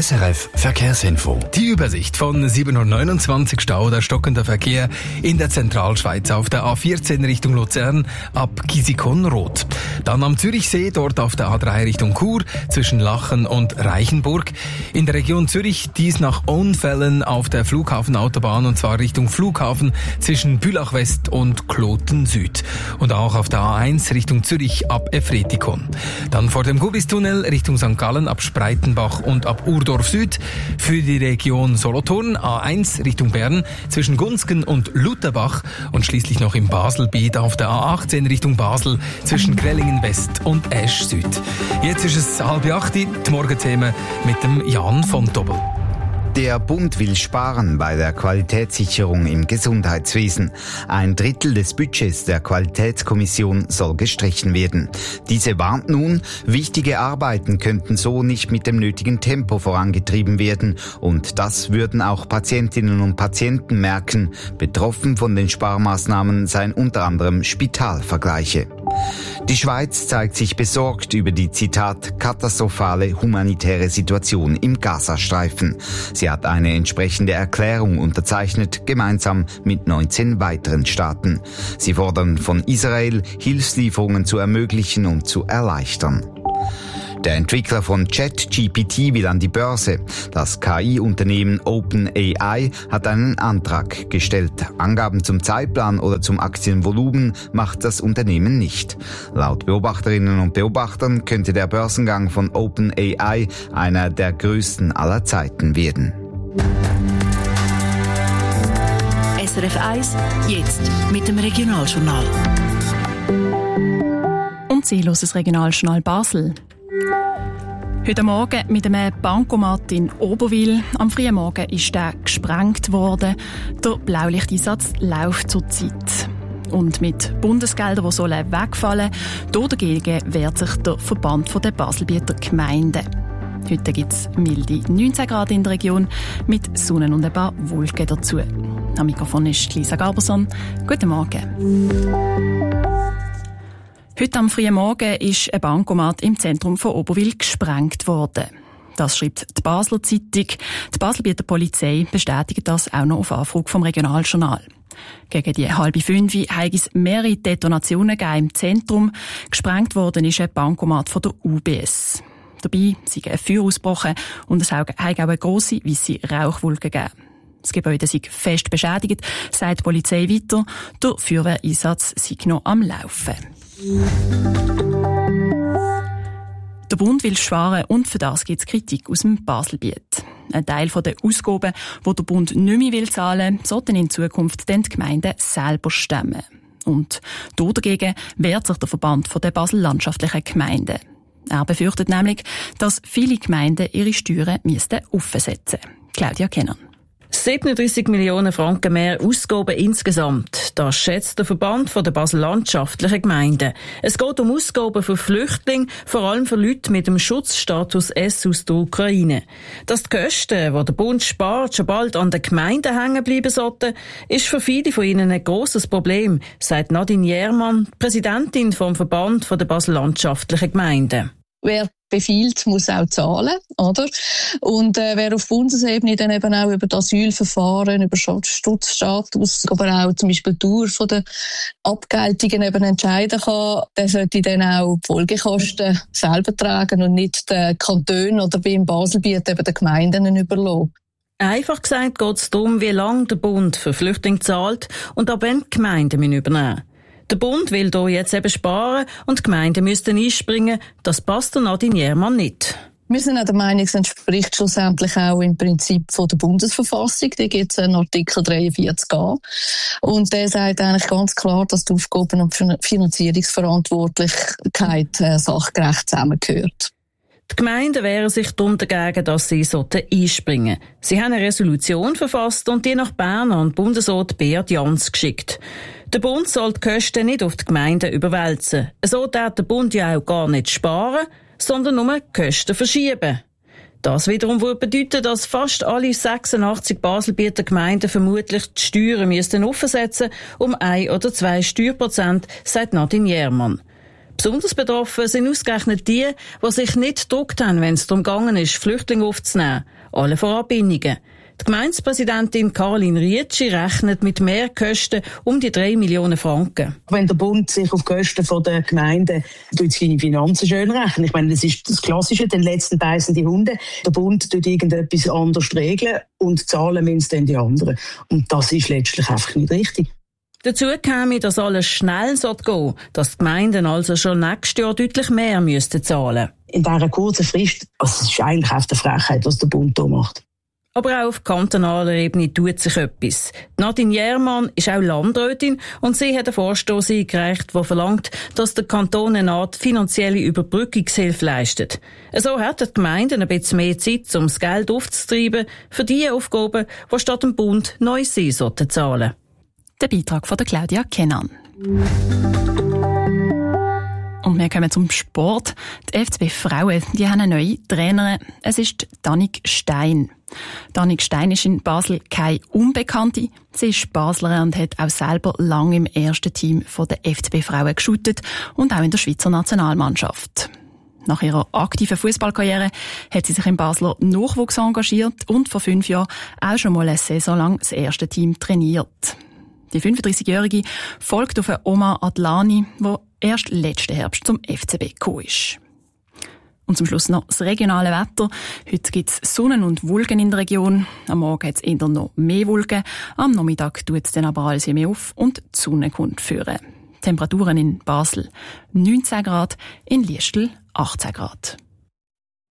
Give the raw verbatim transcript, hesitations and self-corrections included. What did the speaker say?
S R F Verkehrsinfo. Die Übersicht von sieben Uhr neunundzwanzig Stau oder stockender Verkehr in der Zentralschweiz auf der A vierzehn Richtung Luzern ab Gisikon-Rot. Dann am Zürichsee, dort auf der A drei Richtung Chur zwischen Lachen und Reichenburg. In der Region Zürich dies nach Unfällen auf der Flughafenautobahn und zwar Richtung Flughafen zwischen Bülach West und Kloten Süd. Und auch auf der A eins Richtung Zürich ab Efretikon. Dann vor dem Gubistunnel Richtung Sankt Gallen ab Spreitenbach und ab Urdorf Süd. Für die Region Solothurn A eins Richtung Bern zwischen Gunsken und Lutherbach und schließlich noch im Baselbiet auf der A achtzehn Richtung Basel zwischen Grellingen West und Esch Süd. Jetzt ist es halb acht, die Morgenthemen mit dem Jan von Dobbel. Der Bund will sparen bei der Qualitätssicherung im Gesundheitswesen. Ein Drittel des Budgets der Qualitätskommission soll gestrichen werden. Diese warnt nun, wichtige Arbeiten könnten so nicht mit dem nötigen Tempo vorangetrieben werden. Und das würden auch Patientinnen und Patienten merken. Betroffen von den Sparmaßnahmen seien unter anderem Spitalvergleiche. Die Schweiz zeigt sich besorgt über die, Zitat, katastrophale humanitäre Situation im Gazastreifen. Sie hat eine entsprechende Erklärung unterzeichnet, gemeinsam mit neunzehn weiteren Staaten. Sie fordern von Israel, Hilfslieferungen zu ermöglichen und zu erleichtern. Der Entwickler von ChatGPT will an die Börse. Das K I-Unternehmen OpenAI hat einen Antrag gestellt. Angaben zum Zeitplan oder zum Aktienvolumen macht das Unternehmen nicht. Laut Beobachterinnen und Beobachtern könnte der Börsengang von OpenAI einer der größten aller Zeiten werden. S R F eins, jetzt mit dem Regionaljournal. Und Sie hören das Regionaljournal Basel. Heute Morgen mit einem Bankomat in Oberwil. Am frühen Morgen ist der gesprengt worden. Der Blaulichteinsatz läuft zurzeit. Und mit Bundesgeldern, die sollen wegfallen sollen, dagegen wehrt sich der Verband der Baselbieter Gemeinden. Heute gibt es milde neunzehn Grad in der Region mit Sonne und ein paar Wolken dazu. Am Mikrofon ist Lisa Garberson. Guten Morgen. Heute am frühen Morgen ist ein Bankomat im Zentrum von Oberwil gesprengt worden. Das schreibt die Basler Zeitung. Die Baselbieter Polizei bestätigt das auch noch auf Anfrage vom Regionaljournal. Gegen die halbe fünf hat es mehrere Detonationen im Zentrum. Gesprengt worden ist ein Bankomat von der U B S. Dabei sei ein Feuer ausgebrochen und es hat auch eine grosse weisse Rauchwolke gegeben. Das Gebäude sei fest beschädigt, sagt die Polizei weiter. Der Feuerwehreinsatz sei noch am Laufen. Der Bund will sparen und für das gibt es Kritik aus dem Baselbiet. Ein Teil der Ausgaben, die der Bund nicht mehr will zahlen will, sollten in Zukunft dann die Gemeinden selber stemmen. Und dagegen wehrt sich der Verband der Basel-landschaftlichen Gemeinden. Er befürchtet nämlich, dass viele Gemeinden ihre Steuern aufsetzen müssten. Claudia Kenner. siebenunddreissig Millionen Franken mehr Ausgaben insgesamt. Das schätzt der Verband der Basel-landschaftlichen Gemeinden. Es geht um Ausgaben für Flüchtlinge, vor allem für Leute mit dem Schutzstatus S aus der Ukraine. Dass die Kosten, die der Bund spart, schon bald an den Gemeinden hängen bleiben sollten, ist für viele von ihnen ein grosses Problem, sagt Nadine Jermann, Präsidentin vom Verband der Basel-landschaftlichen Gemeinden. Wer befiehlt, muss auch zahlen, oder? Und äh, wer auf Bundesebene dann eben auch über das Asylverfahren, über Schutzstatus, aber auch zum Beispiel die Dauer von der Abgeltungen eben entscheiden kann, der sollte dann auch die Folgekosten selber tragen und nicht den Kantonen oder wie im Baselbiet eben den Gemeinden überlassen. Einfach gesagt geht es darum, wie lange der Bund für Flüchtlinge zahlt und ab wann die Gemeinden übernehmen müssen. Der Bund will hier jetzt eben sparen und die Gemeinden müssten einspringen. Das passt der Nadine Jermann nicht. Wir sind auch der Meinung, es entspricht schlussendlich auch im Prinzip von der Bundesverfassung. Da gibt es einen Artikel dreiundvierzig a. Und der sagt eigentlich ganz klar, dass die Aufgaben- und Finanzierungsverantwortlichkeit äh, sachgerecht zusammengehört. Die Gemeinden wehren sich darum dagegen, dass sie einspringen sollten. Sie haben eine Resolution verfasst und die nach Bern an den Bundesrat Beat Jans geschickt. Der Bund soll die Kosten nicht auf die Gemeinden überwälzen. So darf der Bund ja auch gar nicht sparen, sondern nur die Kosten verschieben. Das wiederum würde bedeuten, dass fast alle sechsundachtzig Baselbieter Gemeinden vermutlich die Steuern müssten aufsetzen um ein oder zwei Steuerprozent, sagt Nadine Jermann. Besonders betroffen sind ausgerechnet die, die sich nicht gedruckt haben, wenn es darum gegangen ist, Flüchtlinge aufzunehmen. Alle vor Anbindungen. Die Gemeindepräsidentin Caroline Rietschi rechnet mit Mehrkosten um die drei Millionen Franken. Wenn der Bund sich auf die Kosten der Gemeinden tut seine Finanzen schön rechnen. Ich meine, das ist das Klassische, den letzten beißen die Hunde. Der Bund tut irgendetwas anders regeln und zahlen müssen dann die anderen. Und das ist letztlich einfach nicht richtig. Dazu käme, dass alles schnell gehen sollte, dass die Gemeinden also schon nächstes Jahr deutlich mehr müssten zahlen. In dieser kurzen Frist, also es ist eigentlich auf der Frechheit, was der Bund hier macht. Aber auch auf kantonaler Ebene tut sich etwas. Nadine Jermann ist auch Landrätin und sie hat einen Vorstoss eingereicht, der verlangt, dass der Kanton eine Art finanzielle Überbrückungshilfe leistet. So hätten die Gemeinden ein bisschen mehr Zeit, um das Geld aufzutreiben für die Aufgaben, die statt dem Bund neu sein sollten zahlen. Der Beitrag von der Claudia Kennan. Und wir kommen zum Sport. Die F C B Frauen, die haben eine neue Trainerin. Es ist Danik Stein. Danik Stein ist in Basel keine Unbekannte. Sie ist Baslerin und hat auch selber lange im ersten Team der F C B Frauen geschuttet und auch in der Schweizer Nationalmannschaft. Nach ihrer aktiven Fußballkarriere hat sie sich im Basler Nachwuchs engagiert und vor fünf Jahren auch schon mal eine Saison lang das erste Team trainiert. Die fünfunddreißigjährige folgt auf Omar Adlani, der erst letzten Herbst zum F C B gekommen ist. Und zum Schluss noch das regionale Wetter. Heute gibt es Sonnen- und Wolken in der Region. Am Morgen hat es eher noch mehr Wolken. Am Nachmittag tut es dann aber alles mehr auf und die Sonne kommt führen. Temperaturen in Basel neunzehn Grad, in Liestl achtzehn Grad.